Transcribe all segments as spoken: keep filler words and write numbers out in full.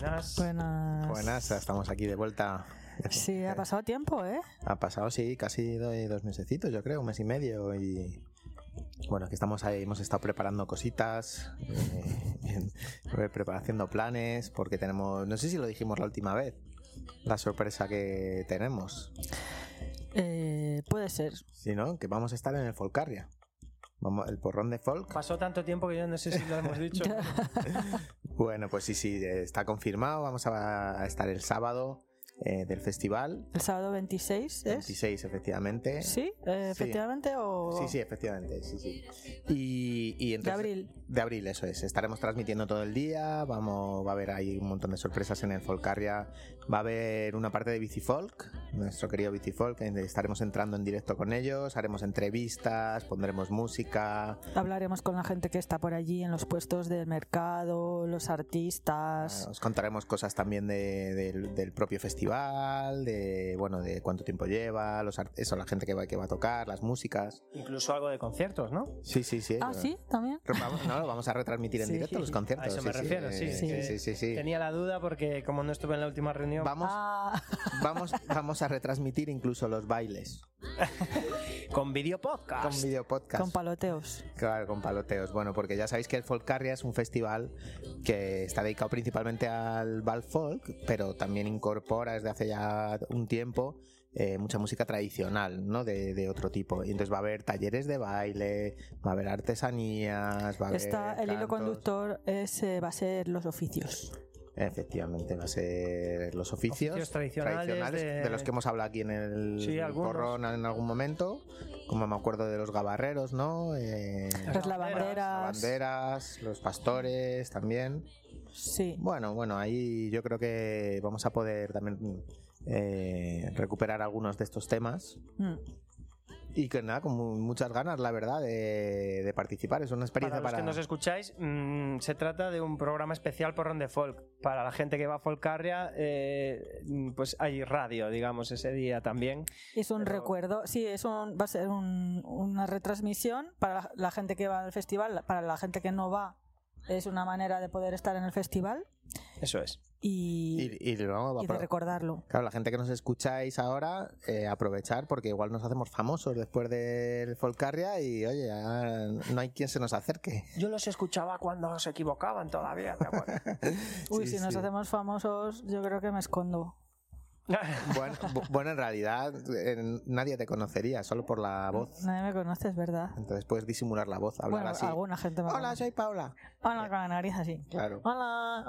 Buenas. Buenas. Buenas, estamos aquí de vuelta. Sí, ha pasado tiempo, ¿eh? Ha pasado, sí, casi dos mesecitos, yo creo, un mes y medio. Y bueno, aquí estamos ahí, hemos estado preparando cositas, eh, haciendo planes, porque tenemos, no sé si lo dijimos la última vez, la sorpresa que tenemos. Eh, puede ser. Sí, ¿no? Que vamos a estar en el Folcarria. Vamos, el porrón de folk. Pasó tanto tiempo que yo no sé si lo hemos dicho. Bueno, pues sí, sí, está confirmado. Vamos a estar el sábado eh, del festival. El sábado veintiséis, ¿es? veintiséis, efectivamente. ¿Sí? Eh, ¿Efectivamente sí. o...? Sí, sí, efectivamente, sí, sí. Y, y entonces, de abril. De abril, eso es. Estaremos transmitiendo todo el día. Vamos, va a haber ahí un montón de sorpresas en el Folcarria. Va a haber una parte de Bicifolk, nuestro querido Bicifolk. Estaremos entrando en directo con ellos. Haremos entrevistas, pondremos música. Hablaremos con la gente que está por allí en los puestos del mercado, los artistas. Os contaremos cosas también de, de, del propio festival, de bueno, de cuánto tiempo lleva, los eso, la gente que va, que va a tocar, las músicas. Incluso algo de conciertos, ¿no? Sí, sí, sí. Ah, sí, también. Vamos, no, vamos a retransmitir en sí, directo sí, los sí. conciertos. A eso me sí, refiero, sí. Sí, Sí. sí, sí, sí. Tenía la duda porque como no estuve en la última reunión... Vamos, Ah. vamos, vamos a retransmitir incluso los bailes. Con video podcast. Con video podcast. Con paloteos. Claro, con paloteos. Bueno, porque ya sabéis que el Folcarria es un festival que está dedicado principalmente al bal folk, pero también incorpora desde hace ya un tiempo eh, mucha música tradicional, ¿no? De, de otro tipo. Y entonces va a haber talleres de baile, va a haber artesanías, va a haber Está, el hilo cantos. conductor es, eh, va a ser los oficios. Efectivamente, va a ser los oficios, Oficios tradicionales, tradicionales de... de los que hemos hablado aquí en el sí, porrón en algún momento, como me acuerdo de los gabarreros, ¿no? Eh, Las lavanderas. lavanderas, los pastores también. Sí. Bueno, bueno, ahí yo creo que vamos a poder también eh, recuperar algunos de estos temas. Mm. Y que nada, con muchas ganas, la verdad, de, de participar. Es una experiencia para... Los para... que nos escucháis, mmm, se trata de un programa especial porrón de folk. Para la gente que va a Folcarria, eh, pues hay radio, digamos, ese día también. Es un Pero... recuerdo, sí, es un, va a ser un, una retransmisión para la, la gente que va al festival, para la gente que no va. Es una manera de poder estar en el festival. Eso es. Y, y, y, no, y de recordarlo. Claro, la gente que nos escucháis ahora, eh, aprovechar, porque igual nos hacemos famosos después del Folcarria y, oye, ya no hay quien se nos acerque. Yo los escuchaba cuando se equivocaban todavía, ¿te acuerdas? Uy, sí, si nos sí. hacemos famosos, yo creo que me escondo. Bueno, bueno, en realidad eh, nadie te conocería, solo por la voz. Nadie me conoce, es verdad. Entonces puedes disimular la voz, hablar bueno, así. alguna gente me Hola, conoce. soy Paula. Hola, con la nariz así. Claro. Hola,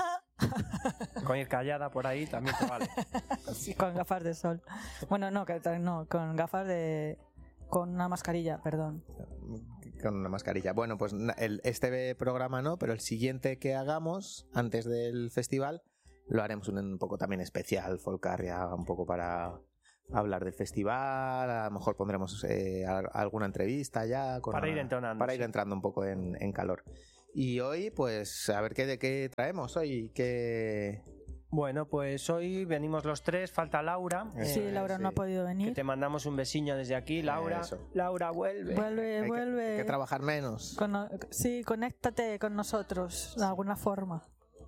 hola. Con ir callada por ahí también te vale. Sí, con gafas de sol. Bueno, no, que, no, con gafas de... Con una mascarilla, perdón. Con una mascarilla. Bueno, pues el, este programa no, pero el siguiente que hagamos antes del festival lo haremos un, un poco también especial, Folcarria, un poco para hablar del festival. A lo mejor pondremos eh, alguna entrevista ya. Con para una, ir entonando. Para sí. ir entrando un poco en, en calor. Y hoy, pues, a ver qué, de qué traemos hoy. ¿Qué... Bueno, pues hoy venimos los tres, falta Laura. Sí, eh, Laura sí. no ha podido venir. Que te mandamos un besiño desde aquí, Laura. Eso. Laura, vuelve. Vuelve, hay vuelve. Que, hay que trabajar menos. Con, sí, conéctate con nosotros de alguna forma.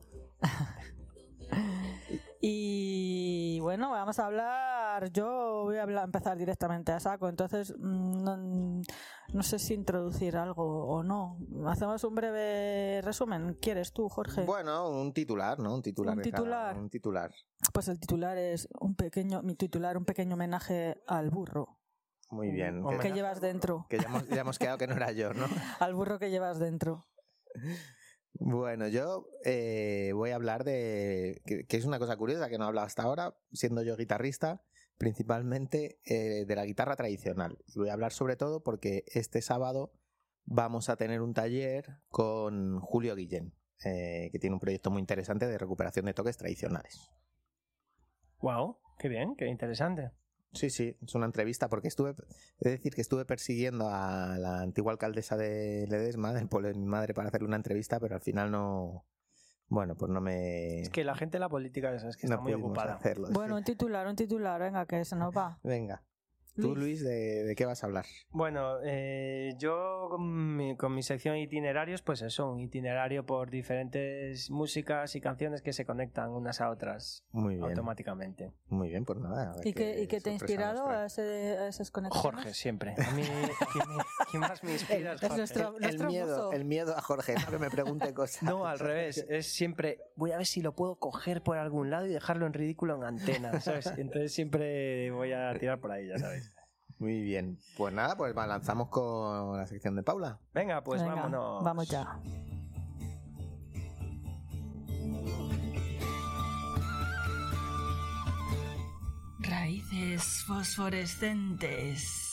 Y bueno, vamos a hablar. Yo voy a hablar, empezar directamente a saco. Entonces, no, no sé si introducir algo o no. Hacemos un breve resumen. ¿Quieres tú, Jorge? Bueno, un titular, ¿no? Un titular. Un de titular. Cada, un titular. Pues el titular es un pequeño, mi titular, un pequeño homenaje al burro. Muy bien. ¿Qué que llevas dentro? Que ya hemos, ya hemos quedado que no era yo, ¿no? Al burro que llevas dentro. Bueno, yo eh, voy a hablar de... Que, que es una cosa curiosa que no he hablado hasta ahora, siendo yo guitarrista, principalmente eh, de la guitarra tradicional. Y voy a hablar sobre todo porque este sábado vamos a tener un taller con Julio Guillén, eh, que tiene un proyecto muy interesante de recuperación de toques tradicionales. Wow, qué bien, qué interesante. Sí, sí, es una entrevista porque estuve, he de decir que estuve persiguiendo a la antigua alcaldesa de Ledesma, del pueblo de mi madre, para hacerle una entrevista, pero al final no, bueno, pues no me... Es que la gente de la política es que no está muy pudimos ocupada. hacerlo, Bueno, sí. un titular, un titular, venga, que se nos va. Venga. Tú, Luis, ¿de, de qué vas a hablar? Bueno, eh, yo con mi, con mi sección itinerarios, pues eso, un itinerario por diferentes músicas y canciones que se conectan unas a otras Muy bien. automáticamente. Muy bien, pues nada. a ver ¿Y qué, ¿Y qué te ha sorpresa nos inspirado trae. a, ese, a esas conexiones? Jorge, siempre. A mí, ¿quién, me- quién más me inspira? Es Es Jorge. nuestro, El nuestro miedo, muso. el miedo a Jorge, no que me pregunte cosas. No, al revés. Es siempre, voy a ver si lo puedo coger por algún lado y dejarlo en ridículo en antena, ¿sabes? Entonces siempre voy a tirar por ahí, ya sabéis. Muy bien. Pues nada, pues lanzamos con la sección de Paula. Venga, pues Venga, vámonos. Vamos ya. Raíces fosforescentes.